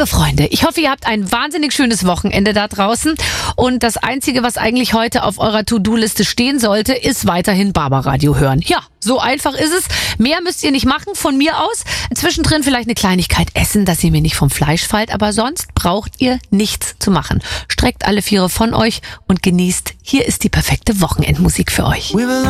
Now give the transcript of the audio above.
Liebe Freunde, ich hoffe, ihr habt ein wahnsinnig schönes Wochenende da draußen. Und das Einzige, was eigentlich heute auf eurer To-Do-Liste stehen sollte, ist weiterhin Barbaradio hören. Ja, so einfach ist es. Mehr müsst ihr nicht machen von mir aus. Zwischendrin vielleicht eine Kleinigkeit essen, dass ihr mir nicht vom Fleisch fallt. Aber sonst braucht ihr nichts zu machen. Streckt alle Viere von euch und genießt. Hier ist die perfekte Wochenendmusik für euch.